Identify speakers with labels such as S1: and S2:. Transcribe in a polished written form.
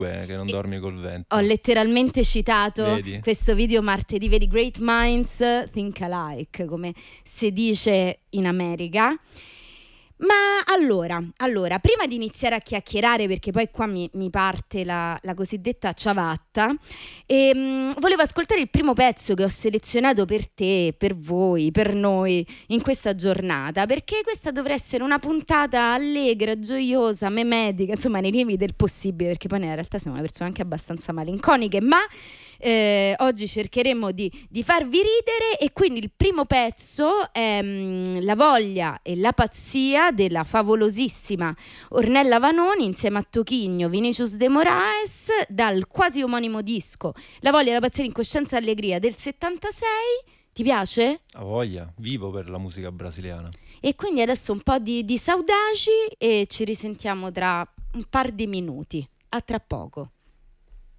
S1: che non dormi col vento.
S2: Ho letteralmente citato
S1: Vedi?
S2: questo video martedì, vedi, Great Minds Think Alike, come si dice in America. Ma allora, prima di iniziare a chiacchierare, perché poi qua mi parte la cosiddetta ciabatta, volevo ascoltare il primo pezzo che ho selezionato per te, per voi, per noi in questa giornata, perché questa dovrà essere una puntata allegra, gioiosa, memetica, insomma nei limiti del possibile, perché poi in realtà siamo una persona anche abbastanza malinconiche, ma oggi cercheremo di farvi ridere, e quindi il primo pezzo è La voglia e la pazzia della favolosissima Ornella Vanoni insieme a Tochigno, Vinicius de Moraes, dal quasi omonimo disco La voglia e la pazzia, l'incoscienza e allegria del 76. Ti piace?
S1: A voglia, vivo per la musica brasiliana.
S2: E quindi adesso un po' di saudagi e ci risentiamo tra un par di minuti. A tra poco.